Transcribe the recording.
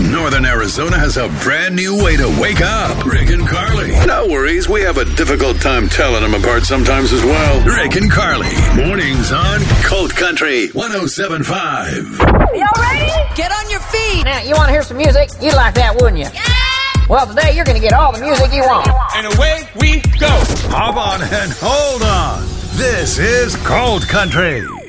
Northern Arizona has a brand new way to wake up. Rick and Carly. No worries, we have a difficult time telling them apart sometimes as well. Rick and Carly. Mornings on Colt Country 107.5. Y'all ready? Get on your feet. Now, you want to hear some music? You'd like that, wouldn't you? Yeah! Well, today you're going to get all the music you want. And away we go. Hop on and hold on. This is Colt Country.